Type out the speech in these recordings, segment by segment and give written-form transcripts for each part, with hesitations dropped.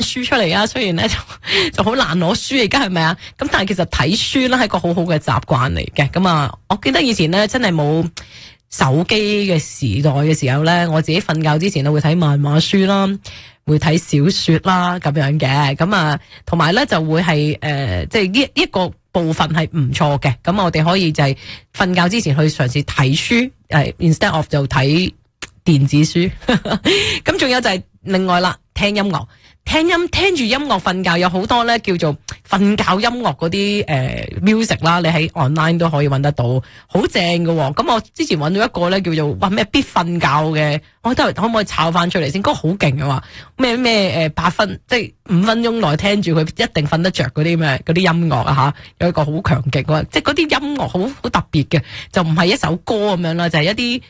書出嚟啊，雖然咧就好難攞書而家係咪啊？咁但係其實睇書咧係一個好好嘅習慣嚟嘅。咁啊，我記得以前咧真係冇手機嘅時代嘅時候咧，我自己瞓覺之前咧會睇漫畫書啦，會睇小說啦咁樣嘅。咁啊，同埋咧就會係即係呢一個部分係唔錯嘅。咁我哋可以就係瞓覺之前去嘗試睇書，instead of 就睇電子書。咁仲有就係另外啦，聽音樂。聽住音樂瞓覺，有好多咧叫做瞓覺音樂嗰啲music 啦，你喺 online 都可以揾得到，好正㗎喎。咁我之前揾到一個咧叫做咩必瞓覺嘅，我覺得可唔可以抄翻出嚟先？嗰個好勁嘅話，咩8分，即係5分鐘內聽住佢一定瞓得着嗰啲咩嗰啲音樂啊吓，有一個好強勁嘅，即係嗰啲音樂好特別嘅，就唔係一首歌咁樣啦，就係一啲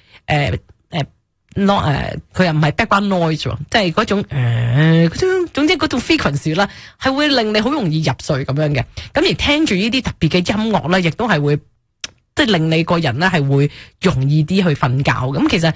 佢又唔係 background noise，即係嗰種總之嗰種 frequency 啦，係會令你好容易入睡咁樣嘅。咁而聽住呢啲特別嘅音樂咧，亦都係會即係令你個人咧係會容易啲去瞓覺。咁其實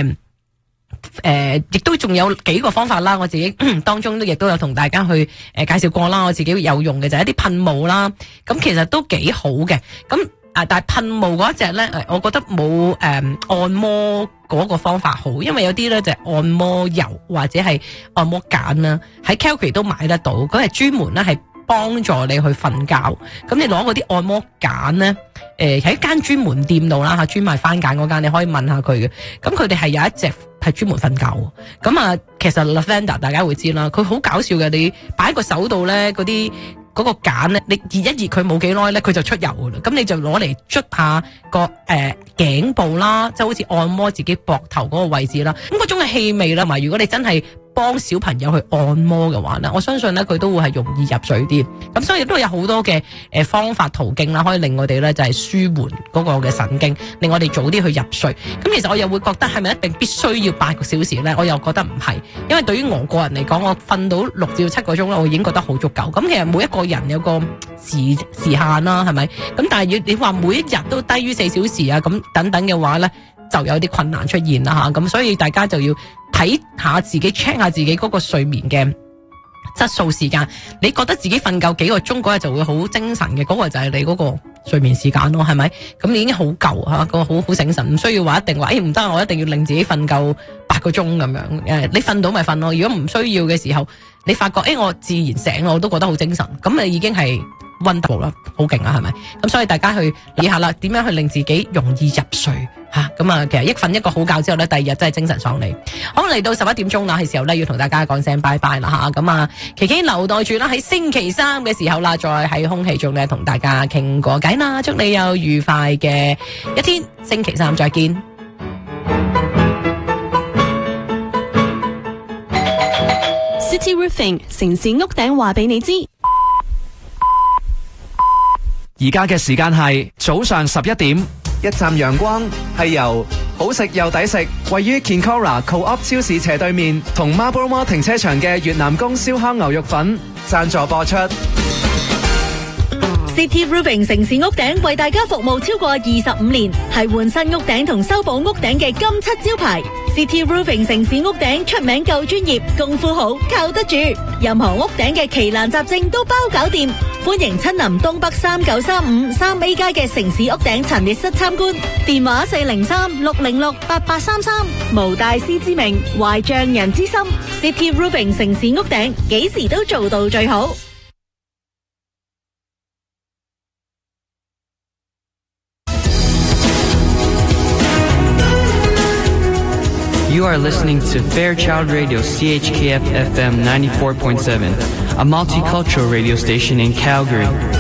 亦都仲有幾個方法啦，我自己當中亦都有同大家去介紹過啦。我自己有用嘅就係一啲噴霧啦，咁其實都幾好嘅。咁但係噴霧嗰一隻咧，我覺得冇按摩嗰個方法好，因為有啲咧就係按摩油或者係按摩梘啦，喺 Calgary 都買得到，嗰係專門咧係幫助你去瞓覺。咁你攞嗰啲按摩梘咧，喺一間專門店度啦嚇，專賣番梘嗰間，你可以問下佢嘅。咁佢哋係有一隻係專門瞓覺。咁啊，其實 Lavender 大家會知啦，佢好搞笑嘅，你擺喺個手度咧嗰啲。嗰個梘咧，你熱一熱佢冇幾耐咧，佢就出油噶啦。咁你就攞嚟捽下個頸部啦，即係好似按摩自己膊頭嗰個位置啦。咁嗰種嘅氣味啦，埋如果你真係幫小朋友去按摩嘅話咧，我相信咧佢都會係容易入睡啲。咁所以都有好多嘅方法途徑啦，可以令我哋咧就係舒緩嗰個嘅神經，令我哋早啲去入睡。咁其實我又會覺得係咪一定必須要8個小時咧？我又覺得唔係，因為對於我個人嚟講，我瞓到6至7個鐘咧，我已經覺得好足夠。咁其實每一個人有個時限啦，係咪？咁但係你話每一日都低於4小時啊，咁等等嘅話咧，就有啲困難出現啦吓。咁所以大家就要睇下自己 check 下自己嗰個睡眠嘅質素時間。你覺得自己瞓夠幾個鐘嗰日就會好精神嘅，嗰個就係你嗰個睡眠時間咯，係咪？咁你已經好夠吓，個好醒神，唔需要話一定話唔得，我一定要令自己瞓夠8個鐘咁樣。你瞓到咪瞓咯，如果唔需要嘅時候，你發覺我自然醒，我都覺得好精神，咁你已經係 wonderful 啦，好勁啦，係咪？咁所以大家去理下啦，點樣去令自己容易入睡吓？咁啊，其實瞓一個好覺之後咧，第二日真係精神爽利。好，嚟到11點鐘啦，係時候咧要同大家講聲拜拜啦吓。咁啊，琪琪留待住啦，喺星期3嘅時候啦，再喺空氣中咧同大家傾過偈啦。祝你有愉快嘅一天，星期3再見。 City Roofing 城市屋頂話俾你知， 而家嘅時間係早上11點， 一站陽光係由好食又抵食，位於 Kinkora Co-op 超市斜對面同 Marlborough Mall 停車場嘅越南宮燒烤牛肉粉贊助播出。 City Roofing 城市屋頂為大家服務超過25年，係換新屋頂同修補屋頂嘅金漆招牌。City Roofing 城市屋頂出名夠專業，功夫好，靠得住，任何屋頂嘅奇難雜症都包搞掂。歡迎親臨東北3935 3A 街嘅城市屋頂陳列室參觀，電話403-606-8833。無大師之名，懷匠人之心。City Roofing 城市屋頂幾時都做到最好。 You are listening to Fairchild Radio CHKF FM 94.7, a multicultural radio station in Calgary.